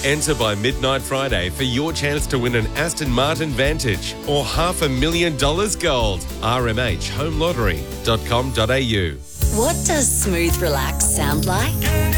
Enter by midnight Friday for your chance to win an Aston Martin Vantage or $500,000 gold. rmhhomelottery.com.au. What does smooth relax sound like?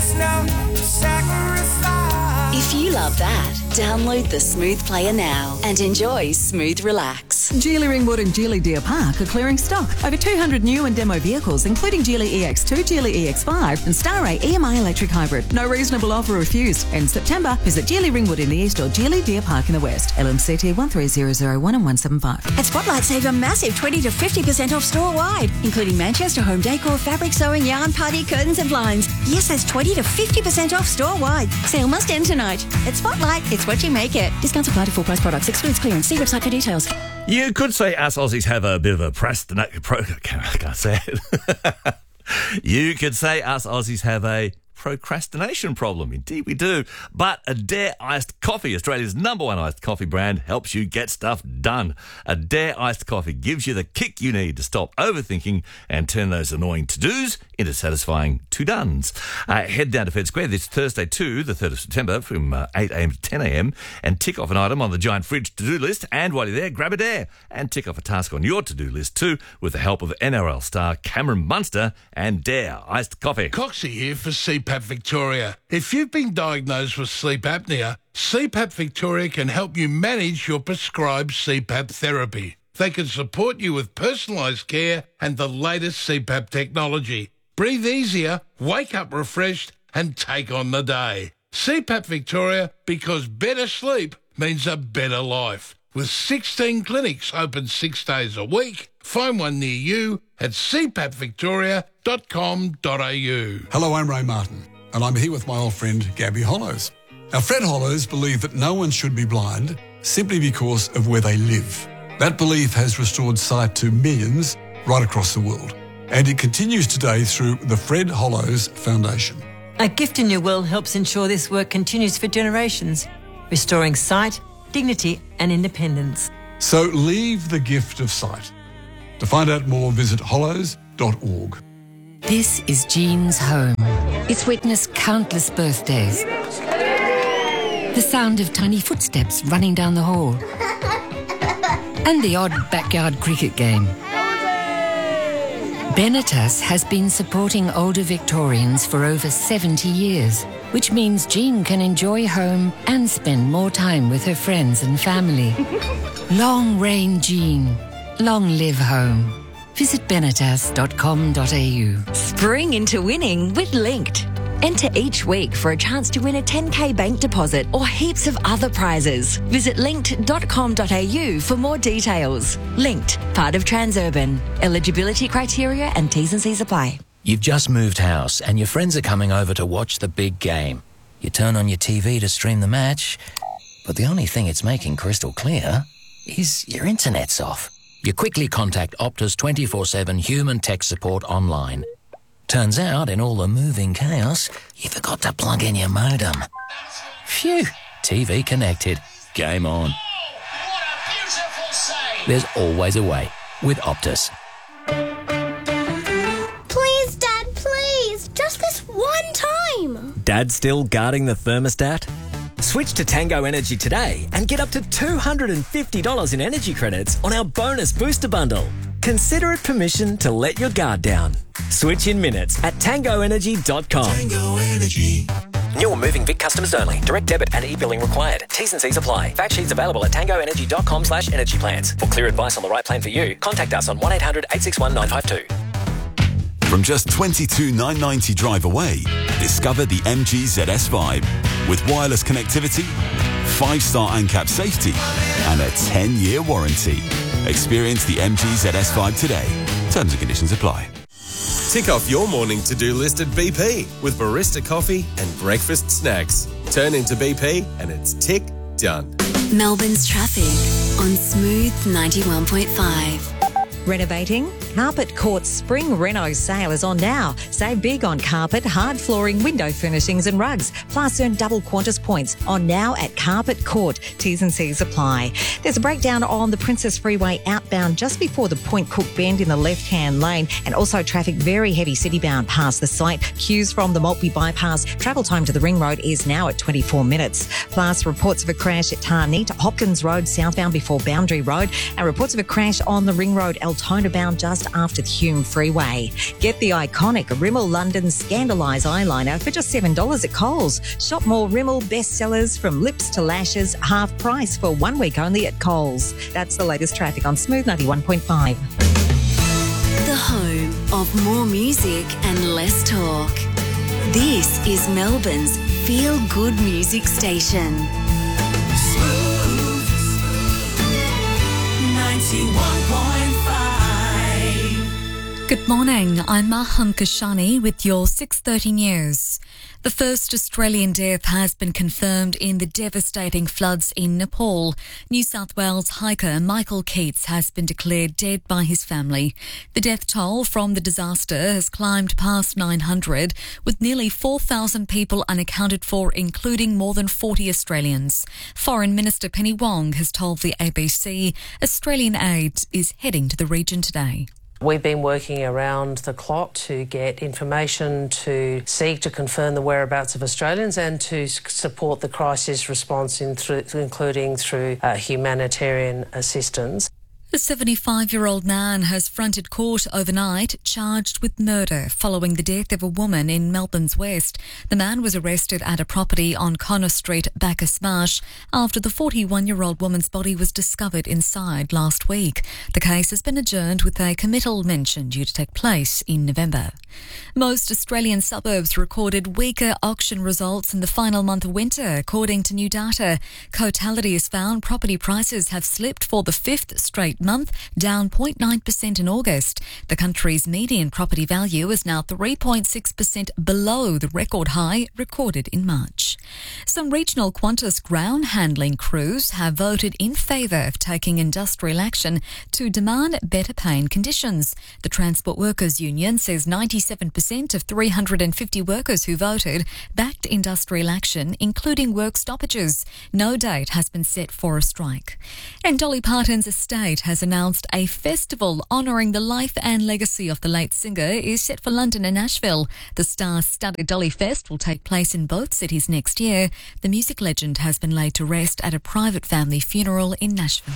If you love that, download the Smooth Player now and enjoy Smooth Relax. Geely Ringwood and Geely Deer Park are clearing stock. Over 200 new and demo vehicles, including Geely EX2, Geely EX5 and Star-Ray EMI electric hybrid. No reasonable offer refused. In September, visit Geely Ringwood in the east or Geely Deer Park in the west. LMCT 13001 and 175. At Spotlight, save a massive 20 to 50% off store-wide, including Manchester home decor, fabric sewing, yarn, party, curtains and blinds. Yes, that's 20 to 50% off store-wide. Sale must end tonight. At Spotlight, it's what you make it. Discounts apply to full price products. Excludes clearance. See website for details. You could say us Aussies have a bit of a I can't say it. You could say us Aussies have a procrastination problem. Indeed we do. But Adair Iced Coffee, Australia's #1 iced coffee brand, helps you get stuff done. Adair Iced Coffee gives you the kick you need to stop overthinking and turn those annoying to-dos into satisfying to-dones. Head down to Fed Square this Thursday too, the 3rd of September, from 8 a.m. to 10 a.m. and tick off an item on the giant fridge to-do list. And while you're there, grab Adair and tick off a task on your to-do list too with the help of NRL star Cameron Munster and Adair Iced Coffee. Coxie here for CPAP Victoria. If you've been diagnosed with sleep apnea, CPAP Victoria can help you manage your prescribed CPAP therapy. They can support you with personalised care and the latest CPAP technology. Breathe easier, wake up refreshed and take on the day. CPAP Victoria, because better sleep means a better life. With 16 clinics open 6 days a week, find one near you at cpapvictoria.com.au. Hello, I'm Ray Martin, and I'm here with my old friend Gabby Hollows. Now, Fred Hollows believed that no one should be blind simply because of where they live. That belief has restored sight to millions right across the world, and it continues today through the Fred Hollows Foundation. A Gift in Your Will helps ensure this work continues for generations, restoring sight, dignity and independence. So leave the gift of sight. To find out more, visit hollows.org. This is Jean's home. It's witnessed countless birthdays. The sound of tiny footsteps running down the hall. And the odd backyard cricket game. Benetas has been supporting older Victorians for over 70 years, which means Jean can enjoy home and spend more time with her friends and family. Long reign Jean. Long live home. Visit benetas.com.au. Spring into winning with Linked. Enter each week for a chance to win a 10k bank deposit or heaps of other prizes. Visit linked.com.au for more details. Linked, part of Transurban. Eligibility criteria and T's and C's apply. You've just moved house and your friends are coming over to watch the big game. You turn on your TV to stream the match, but the only thing it's making crystal clear is your internet's off. You quickly contact Optus 24/7 human tech support online. Turns out, in all the moving chaos, you forgot to plug in your modem. Phew, TV connected. Game on. There's always a way with Optus. Please, Dad, please. Just this one time. Dad still guarding the thermostat? Switch to Tango Energy today and get up to $250 in energy credits on our bonus booster bundle. Consider it permission to let your guard down. Switch in minutes at tangoenergy.com. Tango Energy. New or moving Vic customers only. Direct debit and e-billing required. T's and C's apply. Fact sheets available at tangoenergy.com/energy plans. For clear advice on the right plan for you, contact us on 1-800-861-952. From just $22,990 drive away, discover the MG ZS Vibe. With wireless connectivity, 5-star ANCAP safety, and a 10-year warranty. Experience the MG ZS Vibe today. Terms and conditions apply. Tick off your morning to-do list at BP with barista coffee and breakfast snacks. Turn into BP and it's tick done. Melbourne's traffic on Smooth 91.5. Renovating? Carpet Court's spring reno sale is on now. Save big on carpet, hard flooring, window furnishings and rugs. Plus earn double Qantas points on now at Carpet Court. T's and C's apply. There's a breakdown on the Princess Freeway outbound just before the Point Cook bend in the left-hand lane, and also traffic very heavy citybound past the site. Queues from the Maltby bypass. Travel time to the Ring Road is now at 24 minutes. Plus reports of a crash at Tarneet, Hopkins Road southbound before Boundary Road, and reports of a crash on the Ring Road Altona bound just after the Hume Freeway. Get the iconic Rimmel London Scandalise eyeliner for just $7 at Coles. Shop more Rimmel bestsellers from lips to lashes, half price for 1 week only at Coles. That's the latest traffic on Smooth 91.5. The home of more music and less talk. This is Melbourne's feel-good music station. Smooth 91.5. Good morning, I'm Maham Kashani with your 6:30 news. The first Australian death has been confirmed in the devastating floods in Nepal. New South Wales hiker Michael Keats has been declared dead by his family. The death toll from the disaster has climbed past 900, with nearly 4,000 people unaccounted for, including more than 40 Australians. Foreign Minister Penny Wong has told the ABC Australian aid is heading to the region today. We've been working around the clock to get information, to seek to confirm the whereabouts of Australians and to support the crisis response, including through humanitarian assistance. The 75-year-old man has fronted court overnight, charged with murder following the death of a woman in Melbourne's West. The man was arrested at a property on Connor Street, Bacchus Marsh, after the 41-year-old woman's body was discovered inside last week. The case has been adjourned with a committal mention due to take place in November. Most Australian suburbs recorded weaker auction results in the final month of winter, according to new data. Cotality has found property prices have slipped for the fifth straight month, down 0.9% in August. The country's median property value is now 3.6% below the record high recorded in March. Some regional Qantas ground handling crews have voted in favour of taking industrial action to demand better pay and conditions. The Transport Workers Union says 97% of 350 workers who voted backed industrial action, including work stoppages. No date has been set for a strike. And Dolly Parton's estate has announced a festival honouring the life and legacy of the late singer is set for London and Nashville. The star-studded Dolly Fest will take place in both cities next year. The music legend has been laid to rest at a private family funeral in Nashville.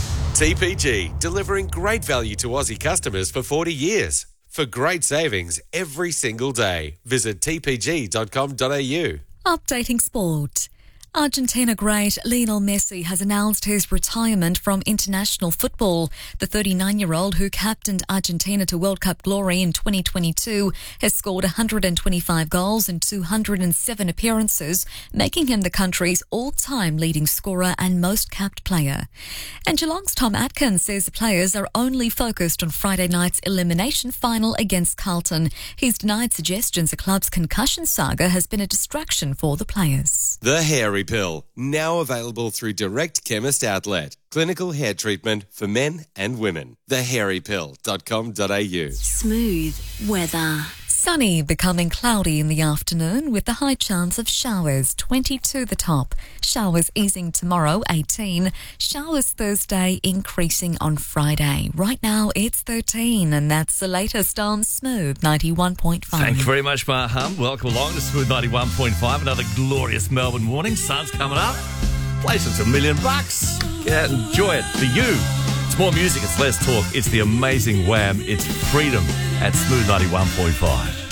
TPG, delivering great value to Aussie customers for 40 years. For great savings every single day, visit tpg.com.au. Updating sport. Argentina great Lionel Messi has announced his retirement from international football. The 39-year-old, who captained Argentina to World Cup glory in 2022, has scored 125 goals in 207 appearances, making him the country's all-time leading scorer and most capped player. And Geelong's Tom Atkins says the players are only focused on Friday night's elimination final against Carlton. He's denied suggestions the club's concussion saga has been a distraction for the players. The Hairy Pill, now available through Direct Chemist Outlet. Clinical hair treatment for men and women. thehairypill.com.au. Smooth weather. Sunny, becoming cloudy in the afternoon with the high chance of showers, 22 the top. Showers easing tomorrow, 18. Showers Thursday, increasing on Friday. Right now it's 13, and that's the latest on Smooth 91.5. Thank you very much, Maham. Welcome along to Smooth 91.5. Another glorious Melbourne morning. Sun's coming up. Placing $1 million. Get out and enjoy it for you. It's more music, it's less talk. It's the amazing Wham. It's Freedom at Smooth 91.5.